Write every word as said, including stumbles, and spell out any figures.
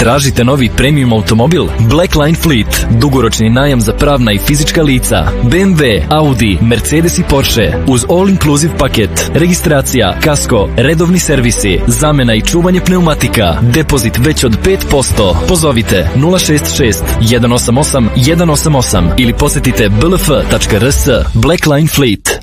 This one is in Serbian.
Tražite novi premium automobil? Blackline Fleet, dugoročni najam za pravna i fizička lica. B M W, Audi, Mercedes i Porsche uz all-inclusive paket, registracija, kasko, redovni servisi, zamena i čuvanje pneumatika, depozit već od pet posto. Pozovite nula šest šest jedan osam osam jedan osam osam ili posjetite b l f tačka r s. Blackline Fleet.